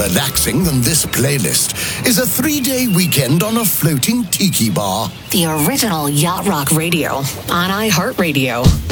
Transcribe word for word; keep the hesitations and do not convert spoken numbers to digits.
relaxing than this playlist is a three-day weekend on a floating tiki bar. The original Yacht Rock Radio on iHeartRadio.